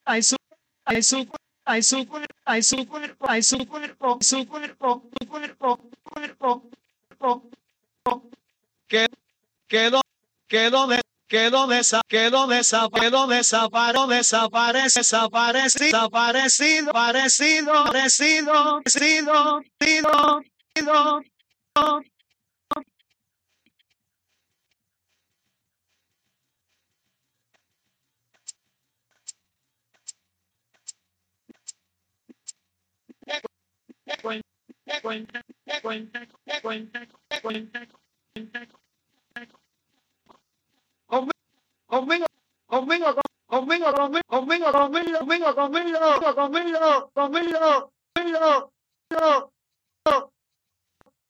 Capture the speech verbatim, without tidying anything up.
Ay, su, ay, su, ay, su cuerpo, ay, su cuerpo, ay, su cuerpo, su cuerpo, su cuerpo, cuerpo, cuerpo, que quedó, quedó de, quedó desa, quedó desa, quedó desaparecido, desaparece, desaparecido, desaparecido, parecido, parecido, parecido, parecido, parecido. Conmigo, conmigo, conmigo, conmigo, conmigo, conmigo, conmigo, conmigo, conmigo, conmigo, conmigo, conmigo, conmigo.